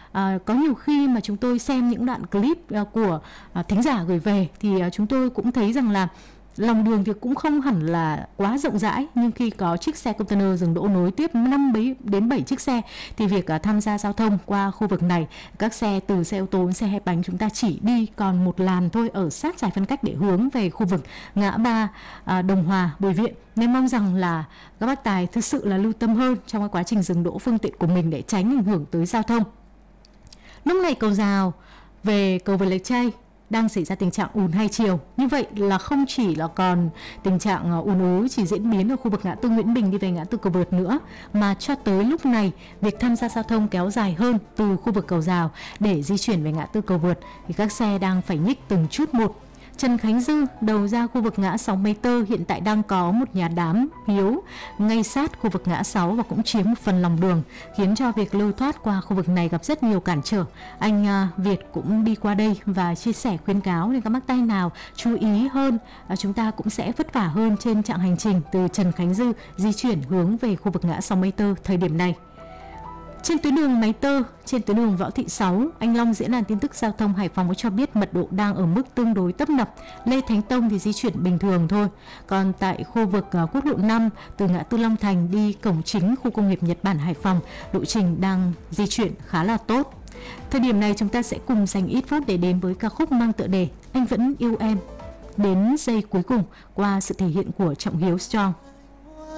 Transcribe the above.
Có nhiều khi mà chúng tôi xem những đoạn clip của thính giả gửi về thì chúng tôi cũng thấy rằng là lòng đường thì cũng không hẳn là quá rộng rãi, nhưng khi có chiếc xe container dừng đỗ nối tiếp 5 đến 7 chiếc xe thì việc tham gia giao thông qua khu vực này, các xe từ xe ô tô đến xe hai bánh chúng ta chỉ đi còn một làn thôi ở sát giải phân cách để hướng về khu vực ngã ba Đồng Hòa Bùi Viện. Nên mong rằng là các bác tài thực sự là lưu tâm hơn trong cái quá trình dừng đỗ phương tiện của mình để tránh ảnh hưởng tới giao thông. Lúc này cầu Rào về cầu Vượt Lạch Tray đang xảy ra tình trạng ùn hai chiều. Như vậy là không chỉ là còn tình trạng ùn ứ chỉ diễn biến ở khu vực ngã tư Nguyễn Bình đi về ngã tư cầu Vượt nữa, mà cho tới lúc này việc tham gia giao thông kéo dài hơn từ khu vực cầu Rào để di chuyển về ngã tư cầu Vượt thì các xe đang phải nhích từng chút một. Trần Khánh Dư đầu ra khu vực ngã 6 Mây Tơ hiện tại đang có một nhà đám hiếu ngay sát khu vực ngã 6 và cũng chiếm một phần lòng đường, khiến cho việc lưu thoát qua khu vực này gặp rất nhiều cản trở. Anh Việt cũng đi qua đây và chia sẻ khuyến cáo nên các bác tay nào chú ý hơn, chúng ta cũng sẽ vất vả hơn trên chặng hành trình từ Trần Khánh Dư di chuyển hướng về khu vực ngã 6 Mây Tơ thời điểm này. Trên tuyến đường Máy Tơ, trên tuyến đường Võ Thị 6, anh Long diễn đàn tin tức giao thông Hải Phòng có cho biết mật độ đang ở mức tương đối tấp nập. Lê Thánh Tông thì di chuyển bình thường thôi. Còn tại khu vực quốc lộ 5 từ ngã tư Long Thành đi cổng chính khu công nghiệp Nhật Bản Hải Phòng, lộ trình đang di chuyển khá là tốt. Thời điểm này chúng ta sẽ cùng dành ít phút để đến với ca khúc mang tựa đề Anh Vẫn Yêu Em đến giây cuối cùng qua sự thể hiện của Trọng Hiếu Strong.